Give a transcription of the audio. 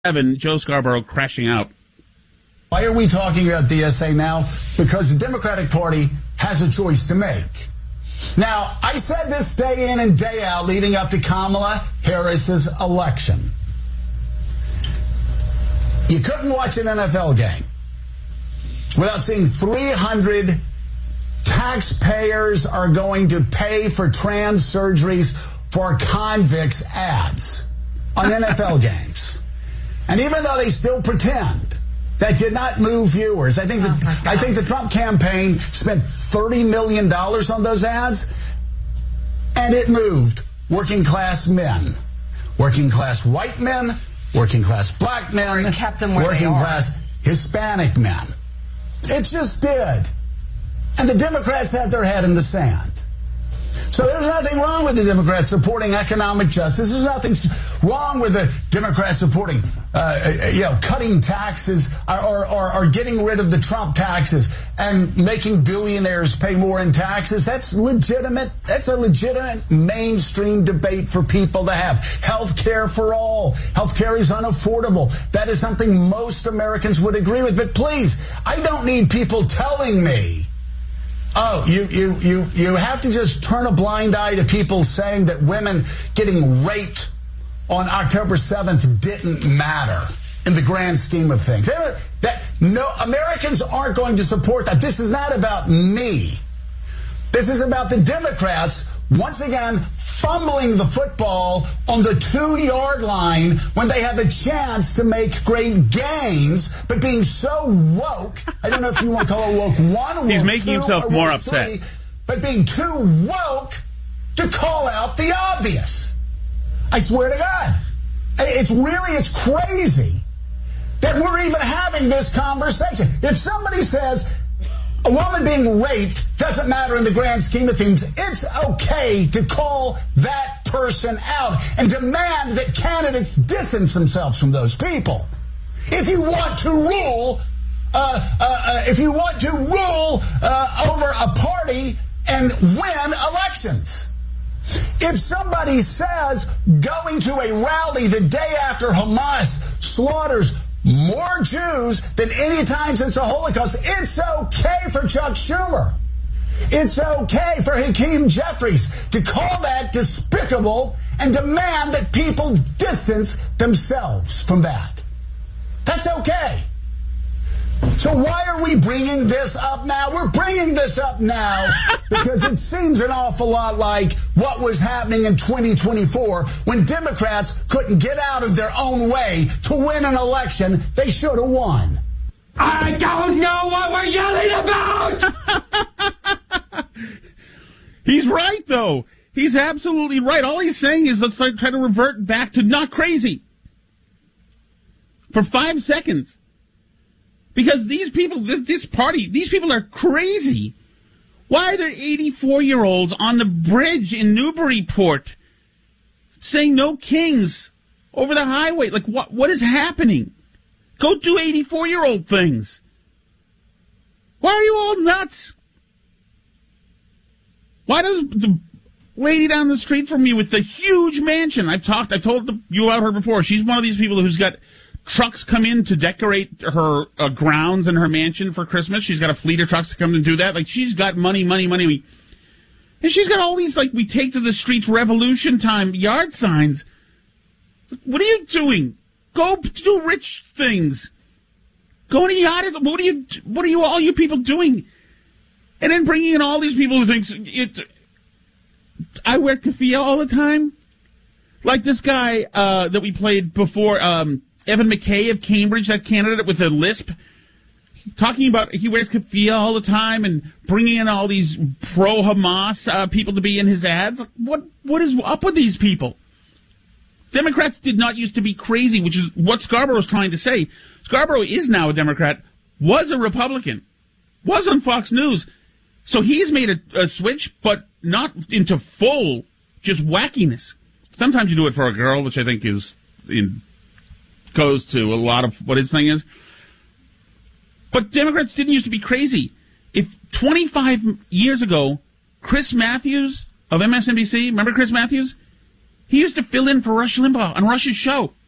Joe Scarborough crashing out. Why are we talking about DSA now? Because the Democratic Party has a choice to make. Now, I said this day in and day out leading up to Kamala Harris's election. You couldn't watch an NFL game without seeing 300 taxpayers are going to pay for trans surgeries for convicts ads on NFL games. And even though they still pretend, that did not move viewers. I think the Trump campaign spent $30 million on those ads, and it moved working class men, working class white men, working class black men, or kept them where working they are. class Hispanic men. It just did. And the Democrats had their head in the sand. So there's nothing wrong with the Democrats supporting economic justice. There's nothing wrong with the Democrats supporting, cutting taxes or getting rid of the Trump taxes and making billionaires pay more in taxes. That's legitimate. That's a legitimate mainstream debate for people to have. Health care for all. Health care is unaffordable. That is something most Americans would agree with. But please, I don't need people telling me, oh, you have to just turn a blind eye to people saying that women getting raped on October 7th didn't matter in the grand scheme of things. No, Americans aren't going to support that. This is not about me. This is about the Democrats, once again, fumbling the football on the 2-yard line when they have a chance to make great gains, but being so woke, I don't know if you want to call it woke one or woke He's making two himself or more woke upset. three, but being too woke to call out the obvious. I swear to God. It's crazy that we're even having this conversation. If somebody says a woman being raped doesn't matter in the grand scheme of things, it's okay to call that person out and demand that candidates distance themselves from those people. If you want to rule, over a party and win elections. If somebody says going to a rally the day after Hamas slaughters more Jews than any time since the Holocaust, it's okay for Chuck Schumer. It's okay for Hakeem Jeffries to call that despicable and demand that people distance themselves from that. That's okay. So why are we bringing this up now? We're bringing this up now because it seems an awful lot like what was happening in 2024 when Democrats couldn't get out of their own way to win an election they should have won. I don't know what we're yelling about! He's right, though. He's absolutely right. All he's saying is let's try to revert back to not crazy. For 5 seconds. Because these people, this party, these people are crazy. Why are there 84-year-olds on the bridge in Newburyport saying no kings over the highway? Like, what is happening? Go do 84-year-old things. Why are you all nuts? Why does the lady down the street from me with the huge mansion, I've told you about her before, she's one of these people who's got trucks come in to decorate her grounds and her mansion for Christmas. She's got a fleet of trucks to come and do that. Like, she's got money. And she's got all these, like, we take to the streets revolution time yard signs. Like, what are you doing? Go do rich things. Go to yachts. What are you all you people doing? And then bringing in all these people who think I wear keffiyeh all the time. Like this guy that we played before, Evan McKay of Cambridge, that candidate with a lisp, talking about he wears keffiyeh all the time and bringing in all these pro-Hamas people to be in his ads. What is up with these people? Democrats did not used to be crazy, which is what Scarborough is trying to say. Scarborough is now a Democrat, was a Republican, was on Fox News. So he's made a switch, but not into full just wackiness. Sometimes you do it for a girl, which I think goes to a lot of what his thing is. But Democrats didn't used to be crazy. If 25 years ago, Chris Matthews of MSNBC, remember Chris Matthews? He used to fill in for Rush Limbaugh on Rush's show.